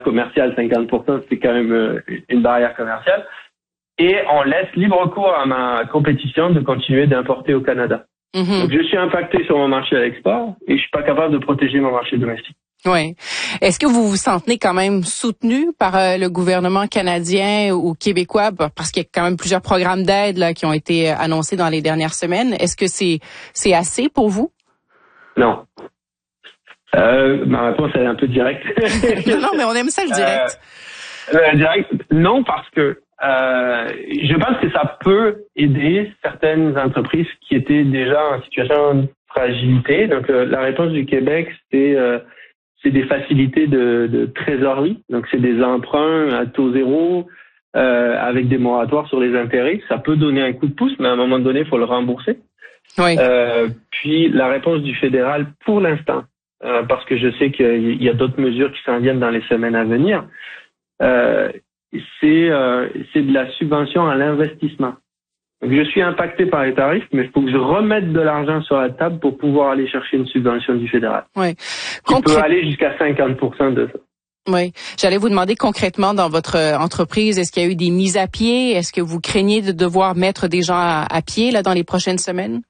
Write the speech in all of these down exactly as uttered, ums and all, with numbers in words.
commerciale, cinquante pour cent, c'est quand même euh, une barrière commerciale. Et on laisse libre cours à ma compétition de continuer d'importer au Canada. Mm-hmm. Donc je suis impacté sur mon marché à l'export et je suis pas capable de protéger mon marché domestique. Oui. Est-ce que vous vous sentez quand même soutenu par euh, le gouvernement canadien ou québécois, parce qu'il y a quand même plusieurs programmes d'aide là qui ont été annoncés dans les dernières semaines? Est-ce que c'est c'est assez pour vous? Non. Euh, ma réponse est un peu directe. non, non, mais on aime ça le direct. Euh, euh, direct, non, parce que euh, je pense que ça peut aider certaines entreprises qui étaient déjà en situation de fragilité. Donc euh, la réponse du Québec, c'est euh, c'est des facilités de, de trésorerie. Donc c'est des emprunts à taux zéro euh, avec des moratoires sur les intérêts. Ça peut donner un coup de pouce, mais à un moment donné, il faut le rembourser. Oui. Euh, puis la réponse du fédéral, pour l'instant, euh, parce que je sais qu'il y a d'autres mesures qui s'en viennent dans les semaines à venir, euh, c'est euh, c'est de la subvention à l'investissement. Donc je suis impacté par les tarifs, mais il faut que je remette de l'argent sur la table pour pouvoir aller chercher une subvention du fédéral. Oui. Qui Concré- peut aller jusqu'à cinquante pour cent de ça. Oui. J'allais vous demander concrètement dans votre entreprise, est-ce qu'il y a eu des mises à pied? Est-ce que vous craignez de devoir mettre des gens à, à pied là dans les prochaines semaines?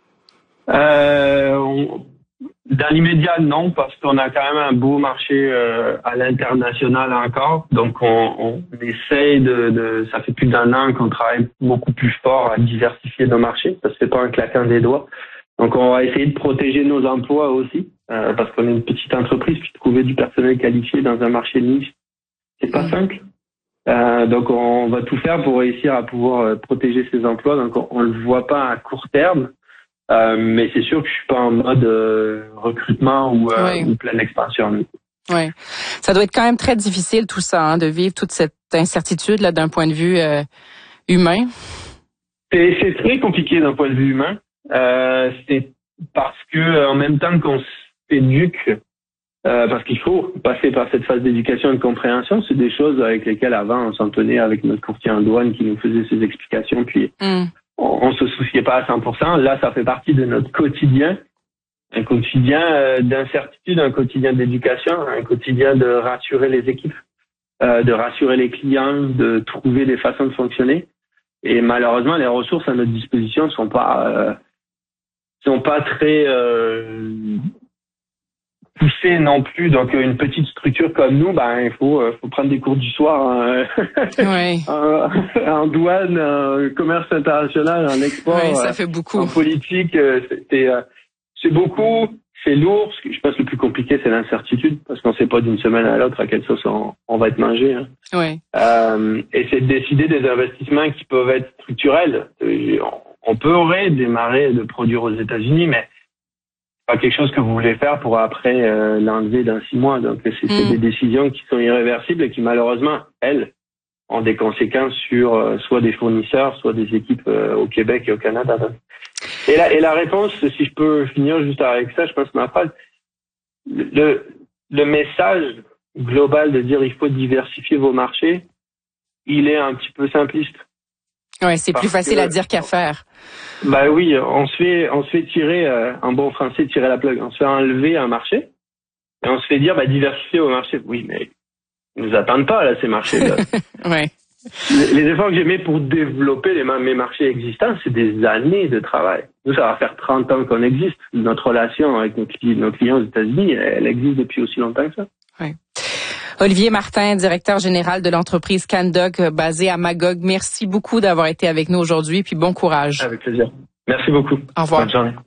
Euh, on, dans l'immédiat, non, parce qu'on a quand même un beau marché euh, à l'international encore. Donc, on, on essaye de, de... Ça fait plus d'un an qu'on travaille beaucoup plus fort à diversifier nos marchés. Ça se fait pas un claquant des doigts. Donc, on va essayer de protéger nos emplois aussi, euh, parce qu'on est une petite entreprise, puis trouver du personnel qualifié dans un marché niche, c'est pas simple. Euh, donc, on va tout faire pour réussir à pouvoir euh, protéger ces emplois. Donc, on, on le voit pas à court terme. Euh, mais c'est sûr que je suis pas en mode euh, recrutement ou, euh, oui. ou pleine expansion. Oui, ça doit être quand même très difficile tout ça, hein, de vivre toute cette incertitude là d'un point de vue euh, humain. C'est, c'est très compliqué d'un point de vue humain. Euh, c'est parce que en même temps qu'on s'éduque, euh, parce qu'il faut passer par cette phase d'éducation et de compréhension, c'est des choses avec lesquelles avant on s'en tenait avec notre courtier en douane qui nous faisait ses explications, puis. Mm. On se souciait pas à cent pour cent. Là, ça fait partie de notre quotidien. Un quotidien euh, d'incertitude, un quotidien d'éducation, un quotidien de rassurer les équipes, euh, de rassurer les clients, de trouver des façons de fonctionner. Et malheureusement, les ressources à notre disposition sont pas euh, sont pas très euh, poussées non plus. Donc, une petite structure comme nous, ben, il faut, euh, faut prendre des cours du soir hein. oui. en, en douane, en commerce international, en export, oui, ça fait beaucoup. En politique. C'est, euh, c'est beaucoup, c'est lourd. Ce que je pense que le plus compliqué, c'est l'incertitude, parce qu'on ne sait pas d'une semaine à l'autre à quelle sauce on, on va être mangé. Hein. Oui. Euh, et c'est de décider des investissements qui peuvent être structurels. On pourrait démarrer de produire aux États-Unis, mais pas quelque chose que vous voulez faire pour après euh, l'enlever dans six mois. Donc, c'est, c'est mmh. des décisions qui sont irréversibles et qui, malheureusement, elles, ont des conséquences sur euh, soit des fournisseurs, soit des équipes euh, au Québec et au Canada. Et la, et la réponse, si je peux finir juste avec ça, je pense que ma phrase, le, le message global de dire il faut diversifier vos marchés, il est un petit peu simpliste. Ouais, c'est Parce plus facile que, à dire qu'à faire. Bah oui, on se fait, on se fait tirer, euh, en bon français, tirer la plug. On se fait enlever un marché et on se fait dire, bah diversifier vos marchés. Oui, mais ils nous attendent pas là ces marchés-là. ouais. Les, les efforts que j'ai mis pour développer les, mes marchés existants, c'est des années de travail. Nous, ça va faire trente ans qu'on existe. Notre relation avec nos clients, nos clients aux États-Unis, elle existe depuis aussi longtemps que ça. Ouais. Olivier Martin, directeur général de l'entreprise Candoc, basée à Magog. Merci beaucoup d'avoir été avec nous aujourd'hui, puis bon courage. Avec plaisir. Merci beaucoup. Au revoir. Bonne journée.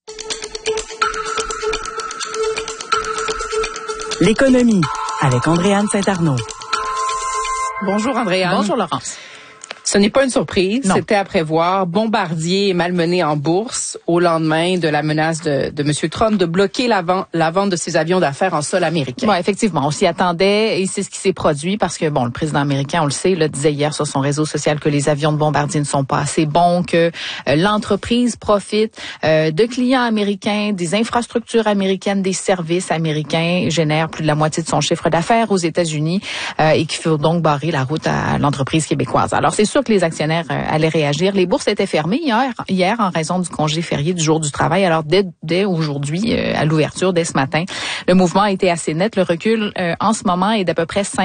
L'économie avec Andréane Saint-Arnaud. Bonjour Andréane. Bonjour Laurence. Ce n'est pas une surprise, non. C'était à prévoir. Bombardier est malmené en bourse au lendemain de la menace de, de M. Trump de bloquer la, vente, la vente de ses avions d'affaires en sol américain. Oui, effectivement, on s'y attendait et c'est ce qui s'est produit parce que, bon, le président américain, on le sait, là, disait hier sur son réseau social que les avions de Bombardier ne sont pas assez bons, que euh, l'entreprise profite euh, de clients américains, des infrastructures américaines, des services américains, génère plus de la moitié de son chiffre d'affaires aux États-Unis euh, et qu'il faut donc barrer la route à l'entreprise québécoise. Alors, c'est sûr que les actionnaires euh, allaient réagir. Les bourses étaient fermées hier, hier en raison du congé férié du jour du travail. Alors, dès, dès aujourd'hui, euh, à l'ouverture, dès ce matin, le mouvement a été assez net. Le recul euh, en ce moment est d'à peu près cinq